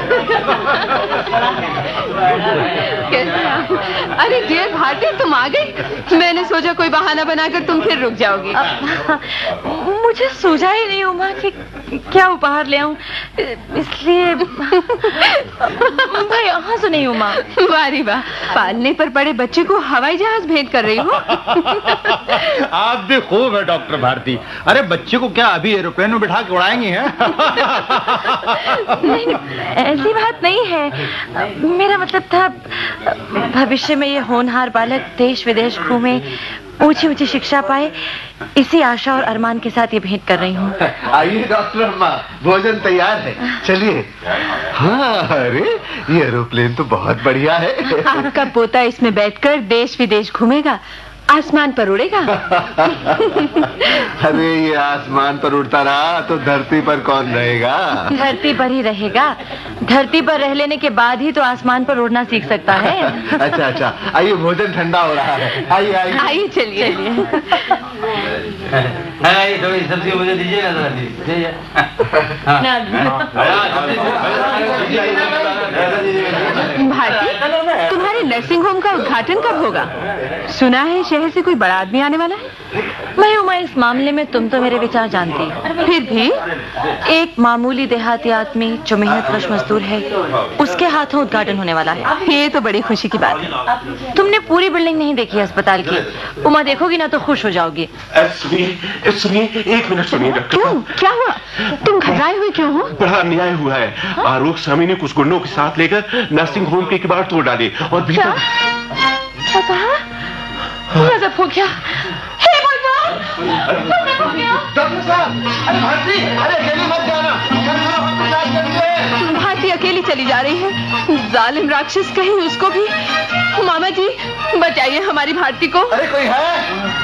कैसे आप? अरे डियर भारती, तुम आ गई। मैंने सोचा कोई बहाना बनाकर तुम फिर रुक जाओगी। मुझे सूझा ही नहीं उमा कि क्या उपहार ले आऊं, इसलिए भाई यहाँ से नहीं उमा। वारी वाह, पालने पर पड़े बच्चे को हवाई जहाज भेंट कर रही हो। आप भी खूब है डॉक्टर भारती। अरे बच्चे को क्या अभी एरोप्लेन में बिठा के उड़ाएंगी हैं? नहीं, ऐसी बात नहीं है। मेरा मतलब था भविष्य में ये होनहार बालक देश विदेश घूमे, ऊंची ऊंची शिक्षा पाए, इसी आशा और अरमान के साथ ये भेंट कर रही हूँ। आइए डॉक्टर अम्मा, भोजन तैयार है, चलिए। हाँ, अरे ये एरोप्लेन तो बहुत बढ़िया है। आपका पोता इसमें बैठकर देश विदेश घूमेगा, आसमान पर उड़ेगा। अरे ये आसमान पर उड़ता रहा तो धरती पर कौन रहेगा? धरती पर ही रहेगा। धरती पर रह लेने के बाद ही तो आसमान पर उड़ना सीख सकता है। अच्छा, आइए भोजन ठंडा हो रहा है। आइए चलिए। थोड़ी सब्जी मुझे दीजिएगा भारती, तुम्हारे नर्सिंग होम का उद्घाटन कब होगा? सुना है शहर से कोई बड़ा आदमी आने वाला है। मैं उमा, इस मामले में तुम तो मेरे विचार जानती। फिर भी एक मामूली देहाती आदमी जो मेहनतकश मजदूर है, उसके हाथों उद्घाटन होने वाला है। ये तो बड़ी खुशी की बात है। तुमने पूरी बिल्डिंग नहीं देखी अस्पताल की। उमा देखोगी ना तो खुश हो जाओगी। सुनिए, एक मिनट सुनिए डॉक्टर। क्यों, क्या हुआ? तुम घबराए हुए क्यों हो? बड़ा अन्याय हुआ है। आरोप स्वामी ने कुछ गुंडों के साथ लेकर नर्सिंग होम के किवाड़ तोड़ डाले और भीतर। क्या कहा? गजब हो गया। हे भगवान! डॉक्टर साहब, अरे भारती, अरे अकेली मत जाना। भारती अकेली चली जा रही है। जालिम राक्षस कहीं उसको भी। मामा जी, बचाइए हमारी भारती को। अरे कोई है?